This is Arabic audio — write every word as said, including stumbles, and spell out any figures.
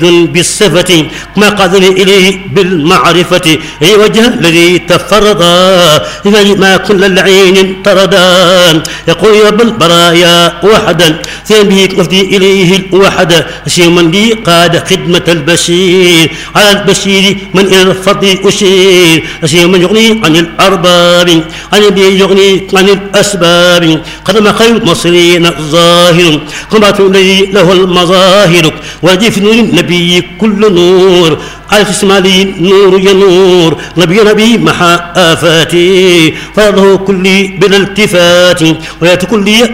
بالصفة ما قدر إليه بالمعرفة أي وجه الذي تفردا إذا ما كل العين طردا يقول يا بالبرايا وحدا ثم به نفدي إليه الوحد شيء من لي قاد خدمة البشير على البشير من إلى الفضل أشير شيء من يغني عن الأرباب عن الذي يغني عن الأسباب قدم خير المصريين الظاهر قمت الذي له المظاهر وجفن النبي كل نور على اسمالي نور ينور نبي نبي محا آفاتي فرضه كلي بلا التفات ويات كلي